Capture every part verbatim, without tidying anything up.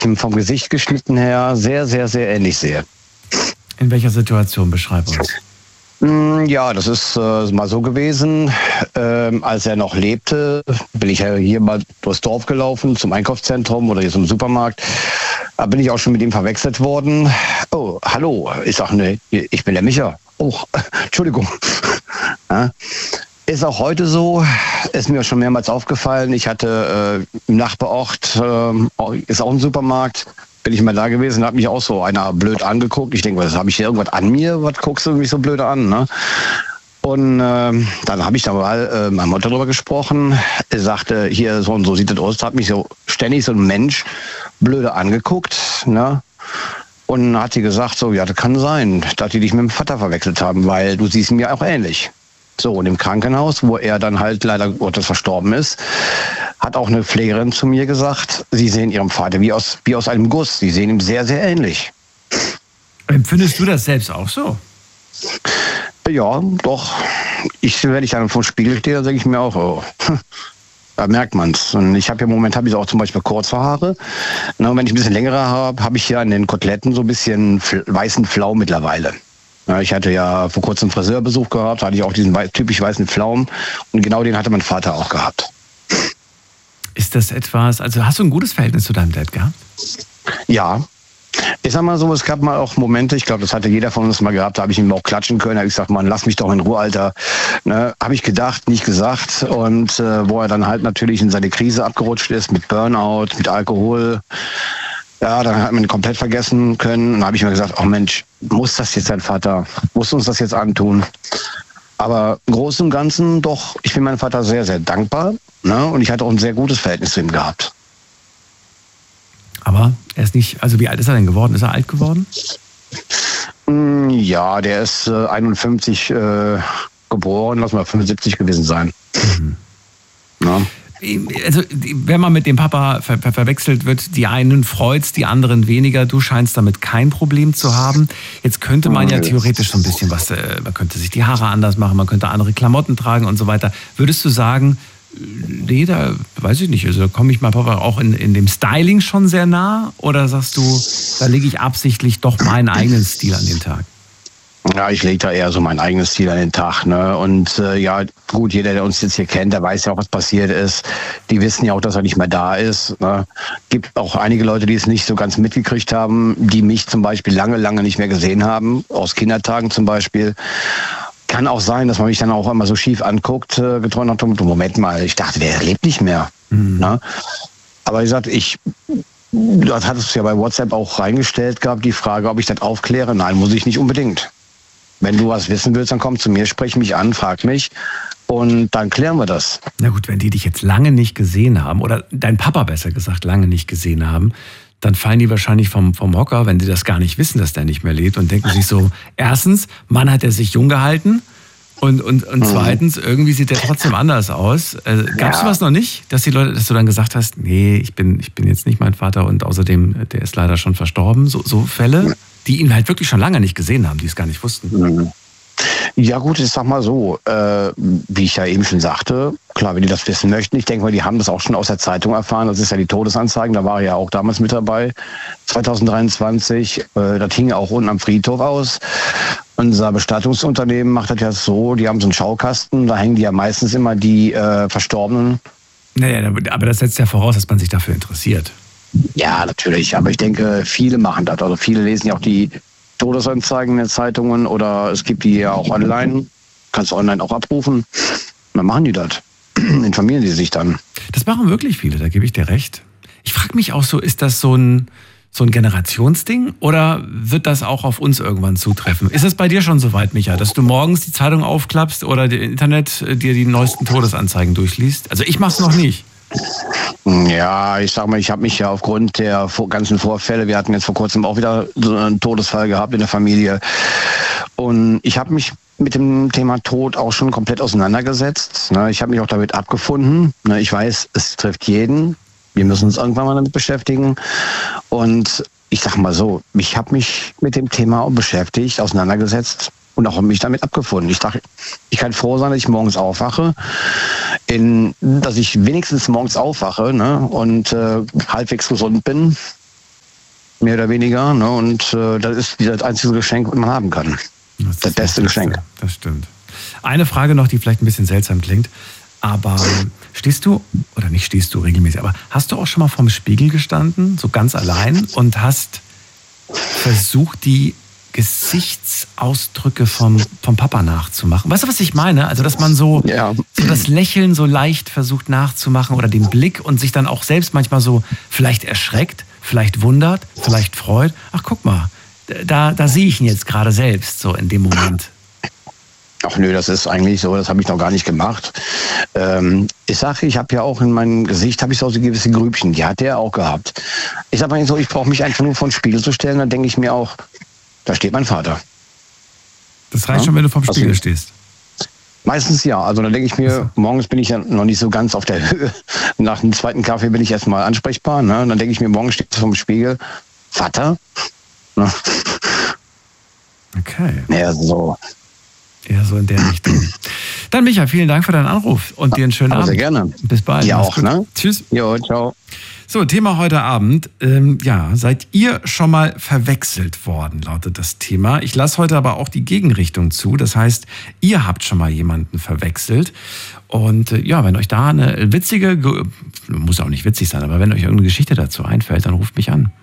vom Gesicht geschnitten her sehr, sehr, sehr ähnlich sehe. In welcher Situation? Beschreib uns. Ja, das ist äh, mal so gewesen, ähm, als er noch lebte, bin ich ja hier mal durchs Dorf gelaufen, zum Einkaufszentrum oder hier zum Supermarkt. Da bin ich auch schon mit ihm verwechselt worden. Oh, hallo. Ich sag, nee, ich bin der Micha. Oh, Entschuldigung. Ja. Ist auch heute so, ist mir schon mehrmals aufgefallen. Ich hatte äh, im Nachbarort, äh, ist auch ein Supermarkt, bin ich mal da gewesen, hat mich auch so einer blöd angeguckt. Ich denke, was habe ich hier irgendwas an mir? Was guckst du mich so blöd an? Ne? Und äh, dann habe ich da mal äh, mit meiner Mutter drüber gesprochen. Er sagte, hier so und so sieht das aus. Da hat mich so ständig so ein Mensch blöde angeguckt. Ne? Und hat sie gesagt, so, ja, das kann sein, dass die dich mit dem Vater verwechselt haben, weil du siehst mir auch ähnlich. So, und im Krankenhaus, wo er dann halt leider Gottes verstorben ist, hat auch eine Pflegerin zu mir gesagt, sie sehen ihrem Vater wie aus, wie aus einem Guss. Sie sehen ihm sehr, sehr ähnlich. Empfindest du das selbst auch so? Ja, doch. Ich, wenn ich dann vor dem Spiegel stehe, dann denke ich mir auch, oh, da merkt man es. Und ich habe ja im Moment habe ich auch zum Beispiel kurze Haare. Na, und wenn ich ein bisschen längere habe, habe ich hier an den Koteletten so ein bisschen fl- weißen Flaum mittlerweile. Ja, ich hatte ja vor kurzem einen Friseurbesuch gehabt, da hatte ich auch diesen wei- typisch weißen Pflaum. Und genau den hatte mein Vater auch gehabt. Ist das etwas, also hast du ein gutes Verhältnis zu deinem Dad gehabt? Ja. Ich sag mal so, es gab mal auch Momente, ich glaube, das hatte jeder von uns mal gehabt, da habe ich ihm auch klatschen können, da habe ich gesagt, Mann, lass mich doch in Ruhe, Alter. Ne, habe ich gedacht, nicht gesagt. Und äh, wo er dann halt natürlich in seine Krise abgerutscht ist, mit Burnout, mit Alkohol, ja, dann hat man ihn komplett vergessen können. Und dann habe ich mir gesagt, oh Mensch, muss das jetzt dein Vater, muss uns das jetzt antun? Aber im Großen und Ganzen doch, ich bin meinem Vater sehr, sehr dankbar. Ne? Und ich hatte auch ein sehr gutes Verhältnis zu ihm gehabt. Aber er ist nicht, also wie alt ist er denn geworden? Ist er alt geworden? Ja, der ist äh, einundfünfzig äh, geboren, lass mal fünfundsiebzig gewesen sein. Mhm. Ja. Also, wenn man mit dem Papa ver- ver- verwechselt wird, die einen freut's, die anderen weniger. Du scheinst damit kein Problem zu haben. Jetzt könnte man ja theoretisch so ein bisschen was, äh, man könnte sich die Haare anders machen, man könnte andere Klamotten tragen und so weiter. Würdest du sagen, nee, da weiß ich nicht, also komme ich meinem Papa auch in, in dem Styling schon sehr nah? Oder sagst du, da lege ich absichtlich doch meinen eigenen Stil an den Tag? Ja, ich lege da eher so mein eigenes Stil an den Tag. Ne? Und äh, ja, gut, jeder, der uns jetzt hier kennt, der weiß ja auch, was passiert ist. Die wissen ja auch, dass er nicht mehr da ist. Ne? Gibt auch einige Leute, die es nicht so ganz mitgekriegt haben, die mich zum Beispiel lange, lange nicht mehr gesehen haben, aus Kindertagen zum Beispiel. Kann auch sein, dass man mich dann auch immer so schief anguckt, äh, geträumt hat, Moment mal, ich dachte, der lebt nicht mehr. Mhm. Ne? Aber wie gesagt, ich... Das hat es ja bei WhatsApp auch reingestellt gehabt, die Frage, ob ich das aufkläre. Nein, muss ich nicht unbedingt. Wenn du was wissen willst, dann komm zu mir, sprech mich an, frag mich und dann klären wir das. Na gut, wenn die dich jetzt lange nicht gesehen haben, oder dein Papa besser gesagt lange nicht gesehen haben, dann fallen die wahrscheinlich vom, vom Hocker, wenn die das gar nicht wissen, dass der nicht mehr lebt und denken sich so, erstens, Mann, hat er sich jung gehalten und, und, und zweitens, irgendwie sieht der trotzdem anders aus. Äh, Gab es Ja. sowas noch nicht, dass die Leute, dass du dann gesagt hast, nee, ich bin, ich bin jetzt nicht mein Vater und außerdem, der ist leider schon verstorben, so, so Fälle? Die ihn halt wirklich schon lange nicht gesehen haben, die es gar nicht wussten. Ja gut, ich sag mal so, äh, wie ich ja eben schon sagte, klar, wenn die das wissen möchten, ich denke mal, die haben das auch schon aus der Zeitung erfahren, das ist ja die Todesanzeigen, da war er ja auch damals mit dabei, zwanzig dreiundzwanzig, äh, das hing ja auch unten am Friedhof aus. Unser Bestattungsunternehmen macht das ja so, die haben so einen Schaukasten, da hängen die ja meistens immer die äh, Verstorbenen. Naja, aber das setzt ja voraus, dass man sich dafür interessiert. Ja, natürlich. Aber ich denke, viele machen das. Also viele lesen ja auch die Todesanzeigen in den Zeitungen oder es gibt die ja auch online. Kannst du online auch abrufen. Und dann machen die das. Informieren die sich dann. Das machen wirklich viele, da gebe ich dir recht. Ich frage mich auch so, ist das so ein, so ein Generationsding oder wird das auch auf uns irgendwann zutreffen? Ist es bei dir schon so weit, Micha, dass du morgens die Zeitung aufklappst oder im Internet dir die neuesten Todesanzeigen durchliest? Also ich mache es noch nicht. Ja, ich sag mal, ich habe mich ja aufgrund der ganzen Vorfälle, wir hatten jetzt vor kurzem auch wieder so einen Todesfall gehabt in der Familie und ich habe mich mit dem Thema Tod auch schon komplett auseinandergesetzt. Ich habe mich auch damit abgefunden. Ich weiß, es trifft jeden. Wir müssen uns irgendwann mal damit beschäftigen und ich sag mal so, ich habe mich mit dem Thema beschäftigt, auseinandergesetzt. Und auch mich damit abgefunden. Ich dachte, ich kann froh sein, dass ich morgens aufwache, in, dass ich wenigstens morgens aufwache, ne, und äh, halbwegs gesund bin. mehr oder weniger. Ne? Und äh, das ist das einzige Geschenk, was man haben kann. Das, das beste Geschenk. Das stimmt. Eine Frage noch, die vielleicht ein bisschen seltsam klingt. Aber stehst du, oder nicht stehst du regelmäßig, aber hast du auch schon mal vorm Spiegel gestanden, so ganz allein, und hast versucht, die Gesichtsausdrücke vom, vom Papa nachzumachen? Weißt du, was ich meine? Also, dass man so, ja. so das Lächeln so leicht versucht nachzumachen oder den Blick und sich dann auch selbst manchmal so vielleicht erschreckt, vielleicht wundert, vielleicht freut. Ach, guck mal, da, da sehe ich ihn jetzt gerade selbst so in dem Moment. Ach nö, das ist eigentlich so, das habe ich noch gar nicht gemacht. Ähm, ich sage, ich habe ja auch in meinem Gesicht, habe ich so gewisse Grübchen, die hat er auch gehabt. Ich sage mal so, ich brauche mich einfach nur vor den Spiegel zu stellen, dann denke ich mir auch, da steht mein Vater. Das reicht ja? schon, wenn du vorm Spiegel also, stehst? Meistens ja, also dann denke ich mir, also. morgens bin ich ja noch nicht so ganz auf der Höhe. Nach dem zweiten Kaffee bin ich erstmal ansprechbar, ne? Dann denke ich mir, morgen steht vorm Spiegel, Vater? Ne? Okay. Ja, so. Ja, so in der Richtung. Dann, Micha, vielen Dank für deinen Anruf und dir einen schönen Aber Abend. Sehr gerne. Bis bald. Ja auch, ne? Tschüss. Jo, ciao. So, Thema heute Abend. Ähm, ja, seid ihr schon mal verwechselt worden, lautet das Thema. Ich lasse heute aber auch die Gegenrichtung zu. Das heißt, ihr habt schon mal jemanden verwechselt. Und äh, ja, wenn euch da eine witzige, muss auch nicht witzig sein, aber wenn euch irgendeine Geschichte dazu einfällt, dann ruft mich an.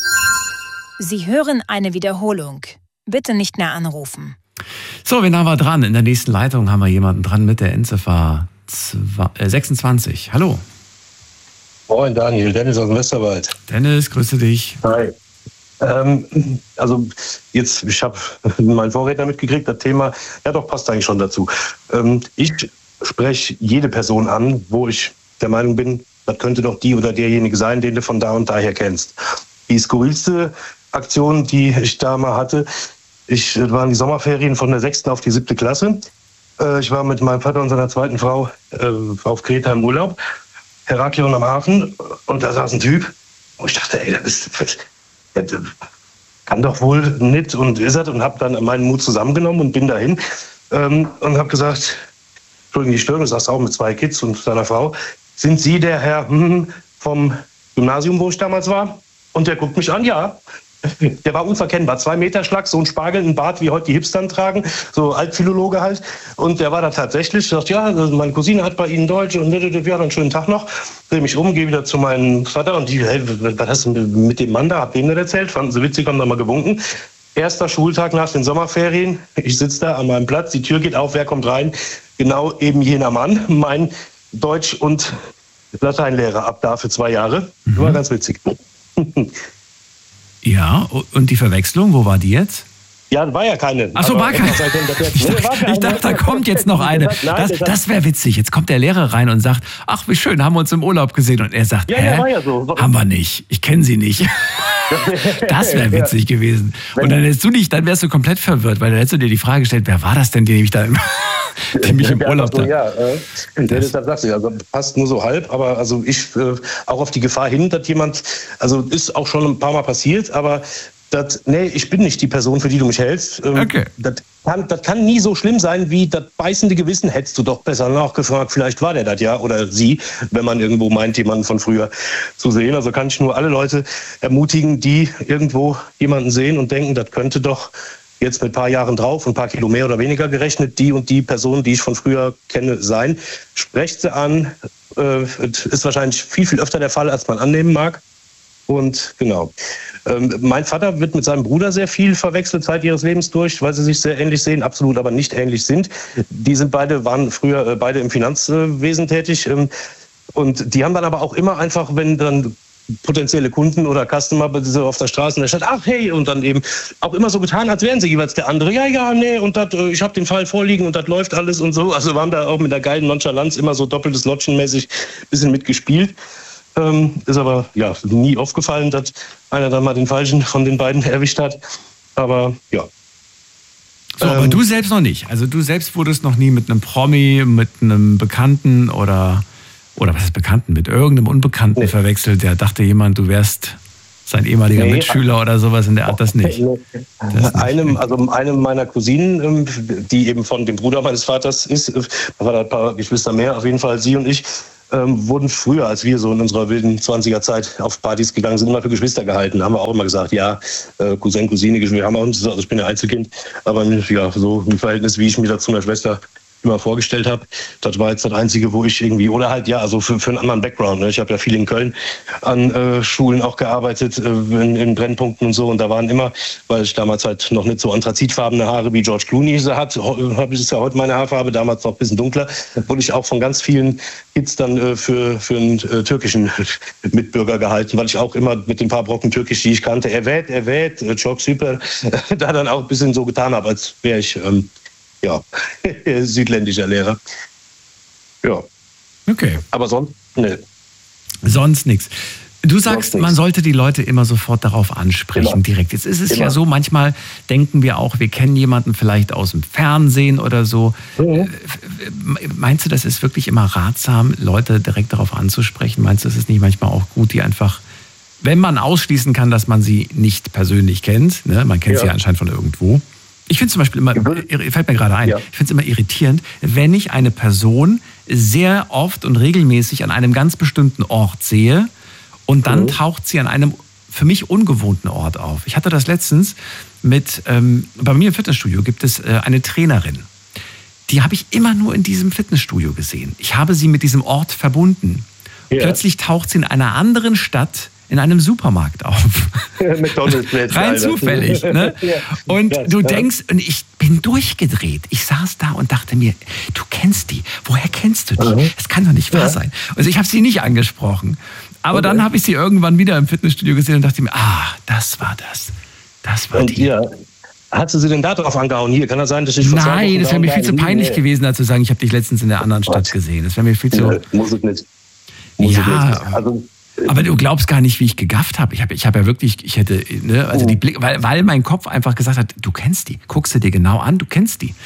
Sie hören eine Wiederholung. Bitte nicht mehr anrufen. So, wen haben wir dran? In der nächsten Leitung haben wir jemanden dran mit der Endziffer sechsundzwanzig. Hallo. Moin Daniel, Dennis aus dem Westerwald. Dennis, grüße dich. Hi. Ähm, also jetzt, ich habe meinen Vorredner mitgekriegt, das Thema, ja doch, passt eigentlich schon dazu. Ähm, ich spreche jede Person an, wo ich der Meinung bin, das könnte doch die oder derjenige sein, den du von da und daher kennst. Die skurrilste Aktion, die ich da mal hatte, ich das waren die Sommerferien von der sechsten auf die siebte Klasse. Äh, ich war mit meinem Vater und seiner zweiten Frau äh, auf Kreta im Urlaub, Heraklion am Hafen, und da saß ein Typ, und ich dachte, ey, das ist, das kann doch wohl nicht und ist das, und habe dann meinen Mut zusammengenommen und bin dahin ähm, und habe gesagt, Entschuldigung, die Störung, du sagst auch mit zwei Kids und seiner Frau, sind Sie der Herr hm, vom Gymnasium, wo ich damals war? Und der guckt mich an, ja. Der war unverkennbar. Zwei Meter Schlag, so ein Spargel, ein Bart, wie heute die Hipstern tragen, so Altphilologe halt. Und der war da tatsächlich. Ich dachte, ja, meine Cousine hat bei Ihnen Deutsch und wir haben einen schönen Tag noch. Drehe mich um, gehe wieder zu meinem Vater und die, hey, was hast du mit dem Mann da? Hab denen das erzählt? Fanden sie witzig, haben da mal gewunken. Erster Schultag nach den Sommerferien. Ich sitze da an meinem Platz, die Tür geht auf, wer kommt rein? Genau eben jener Mann, mein Deutsch- und Lateinlehrer ab da für zwei Jahre. Mhm. War ganz witzig. Ja, und die Verwechslung, wo war die jetzt? Ja, war ja keine. Ach so, war keine. Ich dachte, ich dachte, da kommt jetzt noch eine. Das, das wäre witzig. Jetzt kommt der Lehrer rein und sagt, ach, wie schön, haben wir uns im Urlaub gesehen. Und er sagt, ja, hä? Ja, war ja so. Haben wir nicht. Ich kenne sie nicht. Das wäre witzig ja. gewesen. Und dann hättest du nicht, dann wärst du komplett verwirrt, weil dann hättest du dir die Frage gestellt, wer war das denn, den ich da im, den mich im Urlaub so, ja, äh, das sagst du, also passt nur so halb, aber also ich äh, auch auf die Gefahr hin, dass jemand, also ist auch schon ein paar Mal passiert, aber das, nee, ich bin nicht die Person, für die du mich hältst. Ähm, okay. Das kann, das kann nie so schlimm sein, wie das beißende Gewissen. Hättest du doch besser nachgefragt, vielleicht war der das ja oder sie, wenn man irgendwo meint, jemanden von früher zu sehen. Also kann ich nur alle Leute ermutigen, die irgendwo jemanden sehen und denken, das könnte doch jetzt mit ein paar Jahren drauf und ein paar Kilo mehr oder weniger gerechnet, die und die Person, die ich von früher kenne, sein. Sprecht sie an. Äh, ist wahrscheinlich viel, viel öfter der Fall, als man annehmen mag. Und genau. Ähm, mein Vater wird mit seinem Bruder sehr viel verwechselt Zeit ihres Lebens durch, weil sie sich sehr ähnlich sehen, absolut aber nicht ähnlich sind. Die sind beide, waren früher äh, beide im Finanzwesen tätig. Ähm, und die haben dann aber auch immer einfach, wenn dann potenzielle Kunden oder Customer auf der Straße in der Stadt, ach hey, und dann eben auch immer so getan, als wären sie jeweils der andere. Ja, ja, nee, und dat, ich habe den Fall vorliegen und das läuft alles und so. Also wir haben da auch mit der geilen Nonchalanz immer so doppeltes Lotschenmäßig ein bisschen mitgespielt. Ähm, ist aber ja nie aufgefallen, dass einer dann mal den Falschen von den beiden erwischt hat. Aber ja. So, aber ähm, du selbst noch nicht. Also du selbst wurdest noch nie mit einem Promi, mit einem Bekannten oder, oder was ist Bekannten, mit irgendeinem Unbekannten nee. verwechselt. Der dachte jemand, du wärst sein ehemaliger nee, Mitschüler oder sowas in der Art, das nicht. Das nicht. Einem, also einem meiner Cousinen, die eben von dem Bruder meines Vaters ist, da waren ein paar Geschwister mehr, auf jeden Fall sie und ich, ähm, wurden früher, als wir so in unserer wilden zwanziger Zeit auf Partys gegangen sind, immer für Geschwister gehalten. Da haben wir auch immer gesagt, ja, äh, Cousin, Cousine, wir haben auch, also ich bin ja Einzelkind, aber ja, so im Verhältnis, wie ich mir da zu einer Schwester immer vorgestellt habe. Das war jetzt das Einzige, wo ich irgendwie, oder halt, ja, also für, für einen anderen Background. Ne? Ich habe ja viel in Köln an äh, Schulen auch gearbeitet, äh, in, in Brennpunkten und so. Und da waren immer, weil ich damals halt noch nicht so anthrazitfarbene Haare wie George Clooney hat, habe ich es ja heute meine Haarfarbe, damals noch ein bisschen dunkler, wurde ich auch von ganz vielen Kids dann äh, für, für einen äh, türkischen Mitbürger gehalten, weil ich auch immer mit den paar Brocken Türkisch, die ich kannte, erwähnt, erwähnt, äh, çok super, da dann auch ein bisschen so getan habe, als wäre ich ähm, ja, südländischer Lehrer. Ja. Okay. Aber sonst, ne. Sonst nichts. Du sagst, Sonst man nix. sollte die Leute immer sofort darauf ansprechen, Immer. direkt. Jetzt ist es Immer. ja so, manchmal denken wir auch, wir kennen jemanden vielleicht aus dem Fernsehen oder so. Mhm. Meinst du, das ist wirklich immer ratsam, Leute direkt darauf anzusprechen? Meinst du, es ist nicht manchmal auch gut, die einfach, wenn man ausschließen kann, dass man sie nicht persönlich kennt, ne? Man kennt Ja. sie ja anscheinend von irgendwo. Ich finde zum Beispiel immer, fällt mir gerade ein, Ja. ich finde es immer irritierend, wenn ich eine Person sehr oft und regelmäßig an einem ganz bestimmten Ort sehe und dann Mhm. taucht sie an einem für mich ungewohnten Ort auf. Ich hatte das letztens mit, ähm, bei mir im Fitnessstudio gibt es äh, eine Trainerin. Die habe ich immer nur in diesem Fitnessstudio gesehen. Ich habe sie mit diesem Ort verbunden. Ja. Plötzlich taucht sie in einer anderen Stadt in einem Supermarkt auf. McDonald's Rein Alter. zufällig. Ne? Ja. Und Das, du ja. denkst, und ich bin durchgedreht. Ich saß da und dachte mir, du kennst die. Woher kennst du die? Mhm. Das kann doch nicht wahr Ja. sein. Also ich habe sie nicht angesprochen. Aber Okay. dann habe ich sie irgendwann wieder im Fitnessstudio gesehen und dachte mir, ah, das war das. Das war Und die. ja, hat sie sie denn da drauf angehauen? Hier, kann das sein, dass ich vor zwei Nein, Wochen das da wäre und mir da viel zu in Wien- peinlich Nee. gewesen, als zu sagen, ich habe dich letztens in der anderen Stadt gesehen. Das wäre mir viel zu... Nee, muss ich nicht. Muss Ja. ich nicht. Also, Aber du glaubst gar nicht, wie ich gegafft habe. Ich habe ich hab ja wirklich, ich hätte, ne, also die Blick, weil, weil mein Kopf einfach gesagt hat, du kennst die. Guckst du dir genau an, du kennst die.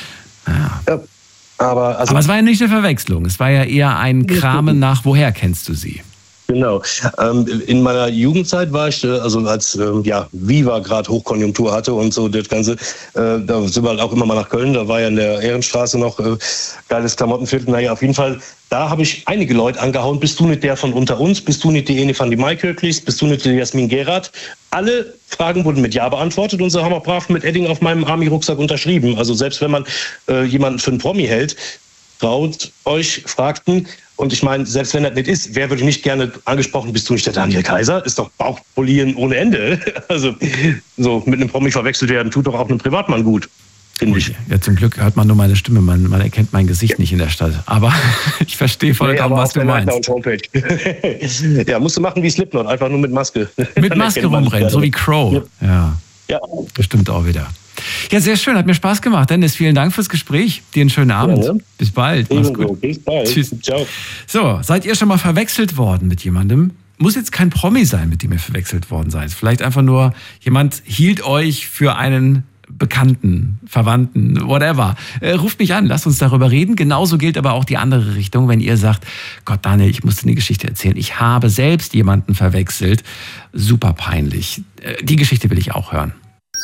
Ja. ja, aber, also, Aber es war ja nicht eine Verwechslung. Es war ja eher ein Kramen nach, woher kennst du sie? Genau. Ähm, in meiner Jugendzeit war ich, äh, also als ähm, ja, Viva gerade Hochkonjunktur hatte und so das Ganze, äh, da sind wir halt auch immer mal nach Köln, da war ja in der Ehrenstraße noch äh, geiles Klamottenviertel. Naja, auf jeden Fall, da habe ich einige Leute angehauen. Bist du nicht der von unter uns? Bist du nicht die Ene van die Maikirklis? Bist du nicht die Jasmin Gerard? Alle Fragen wurden mit Ja beantwortet und sie haben auch brav mit Edding auf meinem Army-Rucksack unterschrieben. Also selbst wenn man äh, jemanden für einen Promi hält, traut euch, fragten. Und ich meine, selbst wenn das nicht ist, wer würde nicht gerne angesprochen, bist du nicht der Daniel Kaiser? Ist doch Bauchpolieren ohne Ende. Also so mit einem Promi verwechselt werden, tut doch auch einem Privatmann gut, finde ich. Ja, zum Glück hört man nur meine Stimme, man, man erkennt mein Gesicht nicht in der Stadt. Aber ich verstehe vollkommen, Nee, aber was auf du der meinst. Nighthouse Homepage. Ja, musst du machen wie Slipknot, einfach nur mit Maske. Mit Dann Maske erkennt man rumrennen, dich so wie gerne. Crow. Ja, Ja, das stimmt auch wieder. Ja, sehr schön, hat mir Spaß gemacht. Dennis, vielen Dank fürs Gespräch. Dir einen schönen Abend. Ja, ne? Bis bald. Mach's ebenso. gut. Bis bald. Tschüss. Ciao. So, seid ihr schon mal verwechselt worden mit jemandem? Muss jetzt kein Promi sein, mit dem ihr verwechselt worden seid. Vielleicht einfach nur, jemand hielt euch für einen Bekannten, Verwandten, whatever. Äh, ruft mich an, lasst uns darüber reden. Genauso gilt aber auch die andere Richtung, wenn ihr sagt, Gott Daniel, ich muss dir eine Geschichte erzählen. Ich habe selbst jemanden verwechselt. Super peinlich. Äh, die Geschichte will ich auch hören.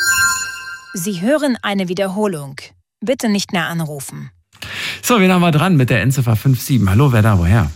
Sie hören eine Wiederholung. Bitte nicht mehr anrufen. So, wen haben wir dran mit der Endziffer fünf sieben? Hallo, wer da, woher?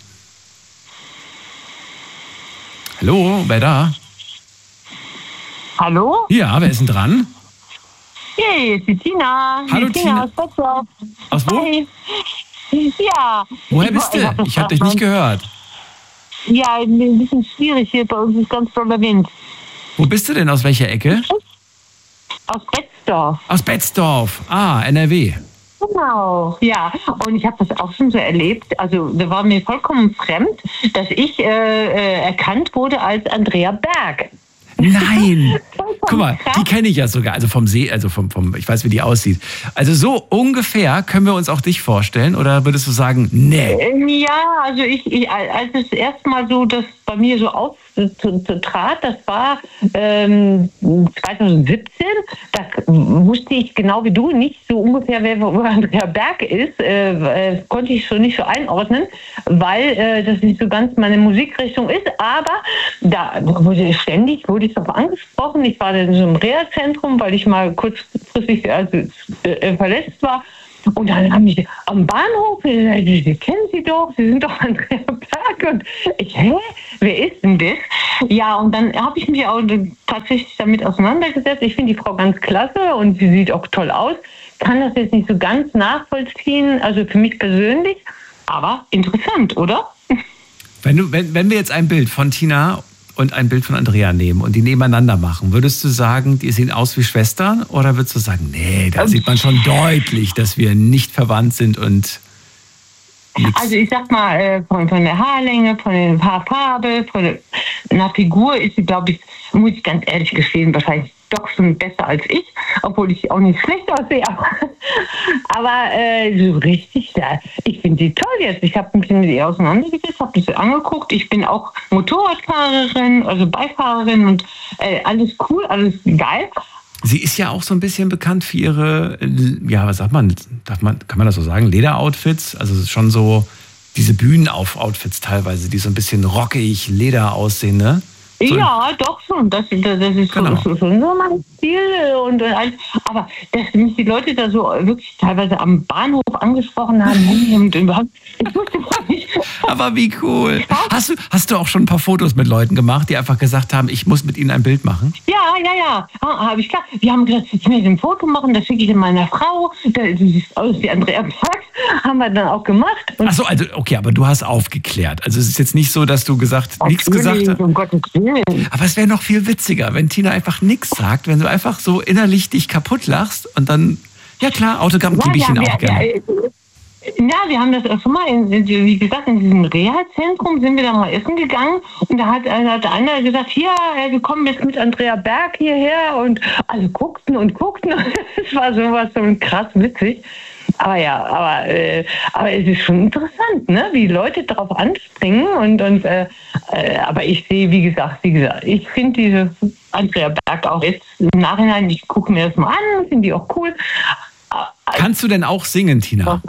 Hallo, wer da? Hallo? Ja, wer ist denn dran? Hey, ist die Tina. Hallo, die Tina. aus Potsdam. Aus wo? Hi. Ja. Woher bist du? Ich habe dich nicht gehört. Ja, ein bisschen schwierig hier. Bei uns ist ganz doller Wind. Wo bist du denn? Aus welcher Ecke? Aus Betzdorf. Aus Betzdorf. Ah, N R W. Genau. Ja, und ich habe das auch schon so erlebt. Also, da war mir vollkommen fremd, dass ich äh, äh, erkannt wurde als Andrea Berg. Nein! Guck mal, die kenne ich ja sogar, also vom See, also vom, vom, ich weiß, wie die aussieht. Also so ungefähr können wir uns auch dich vorstellen, oder würdest du sagen, nee? Ja, also ich, ich als es erstmal so das bei mir so auftrat, das war ähm, zwanzig siebzehn, da wusste ich genau wie du nicht so ungefähr, wer wo Andrea Berg ist, äh, äh, konnte ich so nicht so einordnen, weil äh, das nicht so ganz meine Musikrichtung ist, aber da wurde ständig, wurde ich darauf angesprochen, ich war in so einem Reha-Zentrum, weil ich mal kurzfristig also, äh, verletzt war. Und dann haben die am Bahnhof, sie, sie kennen sie doch, sie sind doch Andrea Berg. Und ich, hä, wer ist denn das? Ja, und dann habe ich mich auch tatsächlich damit auseinandergesetzt. Ich finde die Frau ganz klasse und sie sieht auch toll aus. Kann das jetzt nicht so ganz nachvollziehen, also für mich persönlich, aber interessant, oder? Wenn, du, wenn, wenn wir jetzt ein Bild von Tina und ein Bild von Andrea nehmen und die nebeneinander machen, würdest du sagen, die sehen aus wie Schwestern? Oder würdest du sagen, nee, da sieht man schon deutlich, dass wir nicht verwandt sind und nix. Also ich sag mal, von, von der Haarlänge, von der Haarfarbe, von der na, Figur ist sie, glaube ich, muss ich ganz ehrlich gestehen, wahrscheinlich doch schon besser als ich, obwohl ich auch nicht schlecht aussehe. Aber, aber äh, so richtig, da, ich finde sie toll jetzt. Ich habe mich mit ihr auseinandergesetzt, habe das angeguckt. Ich bin auch Motorradfahrerin, also Beifahrerin und äh, alles cool, alles geil. Sie ist ja auch so ein bisschen bekannt für ihre, ja, was sagt man, darf man, kann man das so sagen, Lederoutfits? Also es ist schon so diese Bühnenoutfits teilweise, die so ein bisschen rockig, Leder aussehen, ne? So ja, doch schon. Das, das, das ist genau. schon, schon so mein Stil. Und, und alles. Aber dass mich die Leute da so wirklich teilweise am Bahnhof angesprochen haben, und überhaupt, ich wusste gar nicht. Aber wie cool. Hast du, hast du auch schon ein paar Fotos mit Leuten gemacht, die einfach gesagt haben, ich muss mit ihnen ein Bild machen? Ja, ja, ja. Habe ich klar. Die haben gesagt, ich will ein Foto machen, das schicke ich meiner Frau. Du siehst aus wie Andrea Berg. Haben wir dann auch gemacht. Ach so, also okay, aber du hast aufgeklärt. Also es ist jetzt nicht so, dass du gesagt, nichts gesagt hast. Um Gottes Willen. Aber es wäre noch viel witziger, wenn Tina einfach nichts sagt, wenn du einfach so innerlich dich kaputt lachst und dann, ja klar, Autogramm ja, gebe ich ja, Ihnen ja, auch gerne. Ja, ja, wir haben das auch schon mal, in, wie gesagt, in diesem Reha-Zentrum sind wir da mal essen gegangen und da hat, hat einer gesagt, hier, wir kommen jetzt mit Andrea Berg hierher und alle guckten und guckten. Es war sowas so krass witzig. Aber ja, aber, äh, aber es ist schon interessant, ne, wie Leute darauf anspringen und, und äh, äh, aber ich sehe, wie gesagt, wie gesagt, ich finde diese Andrea Berg auch jetzt im Nachhinein, ich gucke mir das mal an, finde die auch cool. Kannst du denn auch singen, Tina?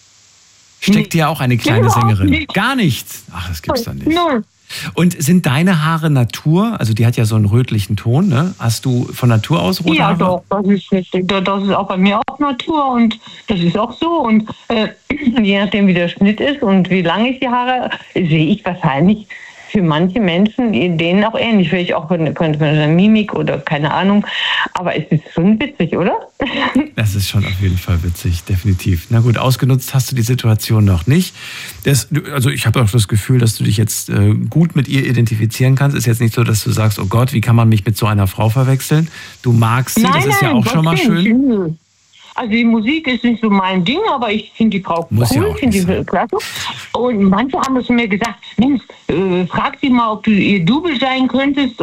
Steckt dir auch eine kleine Sängerin? Nicht. Gar nichts. Ach, das gibt's doch nicht. Null. Und sind deine Haare Natur? Also die hat ja so einen rötlichen Ton, ne? Hast du von Natur aus rote ja, Haare? Ja, doch, das ist richtig. Das ist auch bei mir auch Natur und das ist auch so. Und äh, je nachdem, wie der Schnitt ist und wie lang ich die Haare, sehe ich wahrscheinlich für manche Menschen, denen auch ähnlich. Vielleicht auch von, von, von einer Mimik oder keine Ahnung. Aber es ist schon witzig, oder? Das ist schon auf jeden Fall witzig, definitiv. Na gut, ausgenutzt hast du die Situation noch nicht. Das, also ich habe auch das Gefühl, dass du dich jetzt äh, gut mit ihr identifizieren kannst. Ist jetzt nicht so, dass du sagst, oh Gott, wie kann man mich mit so einer Frau verwechseln? Du magst sie, nein, das ist nein, ja auch Gott schon mal schön. Also die Musik ist nicht so mein Ding, aber ich finde die Frau Muss cool, ja finde die klasse. Und manche haben es mir gesagt, Mensch, äh, frag sie mal, ob du ihr Double sein könntest.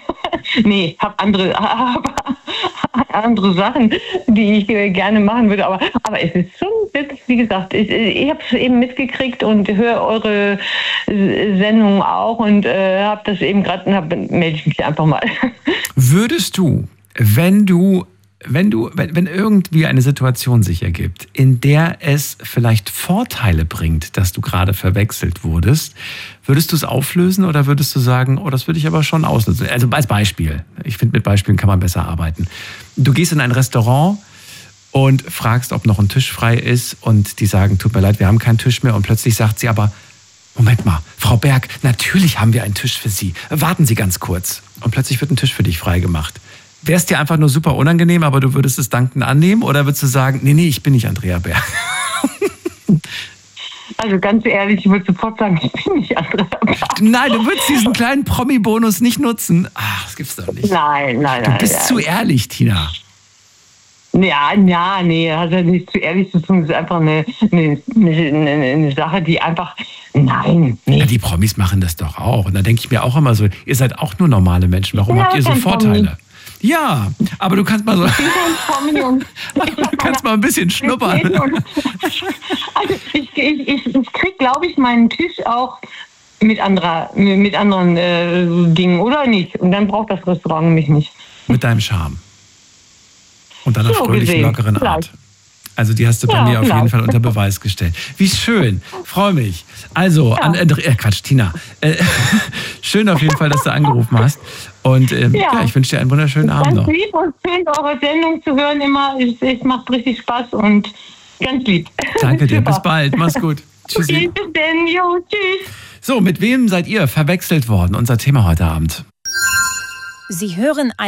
Nee, hab andere, hab andere Sachen, die ich äh, gerne machen würde. Aber, aber es ist schon wirklich, wie gesagt, ich, ich habe es eben mitgekriegt und höre eure Sendung auch und äh, habe das eben gerade, melde ich mich einfach mal. Würdest du, wenn du Wenn du, wenn, wenn irgendwie eine Situation sich ergibt, in der es vielleicht Vorteile bringt, dass du gerade verwechselt wurdest, würdest du es auflösen oder würdest du sagen, oh, das würde ich aber schon auslösen? Also als Beispiel. Ich finde, mit Beispielen kann man besser arbeiten. Du gehst in ein Restaurant und fragst, ob noch ein Tisch frei ist und die sagen, tut mir leid, wir haben keinen Tisch mehr und plötzlich sagt sie aber, Moment mal, Frau Berg, natürlich haben wir einen Tisch für Sie. Warten Sie ganz kurz. Und plötzlich wird ein Tisch für dich freigemacht. Wäre es dir einfach nur super unangenehm, aber du würdest es dankend annehmen? Oder würdest du sagen, nee, nee, ich bin nicht Andrea Berg? Also ganz ehrlich, ich würde sofort sagen, ich bin nicht Andrea Berg. Nein, du würdest diesen kleinen Promi-Bonus nicht nutzen. Ach, das gibt's doch nicht. Nein, nein, nein. Du bist nein. zu ehrlich, Tina. Ja, ja, nee, hat ja nicht zu ehrlich zu tun. Das ist einfach eine, eine, eine, eine Sache, die einfach, nein, nee. Ja, die Promis machen das doch auch. Und da denke ich mir auch immer so, ihr seid auch nur normale Menschen. Warum ja, habt ihr so Vorteile? Promi. Ja, aber du kannst mal so. Du kannst mal ein bisschen schnuppern. Also ich, ich, ich, ich krieg, glaube ich, meinen Tisch auch mit, anderer, mit anderen äh, Dingen, oder nicht? Und dann braucht das Restaurant mich nicht. Mit deinem Charme. Und deiner so fröhlichen, gesehen. lockeren Art. Vielleicht. Also die hast du bei ja, mir auf vielleicht. jeden Fall unter Beweis gestellt. Wie schön, freue mich. Also, ja. an, äh, Quatsch, Tina. Äh, schön auf jeden Fall, dass du angerufen hast. Und ähm, ja. ja, ich wünsche dir einen wunderschönen Abend noch. Ganz lieb und schön, eure Sendung zu hören immer. Es, es macht richtig Spaß und Ganz lieb. Danke dir, Super. bis bald. Mach's gut. Tschüssi. Okay, bis dann. Jo, tschüss. So, mit wem seid ihr verwechselt worden? Unser Thema heute Abend. Sie hören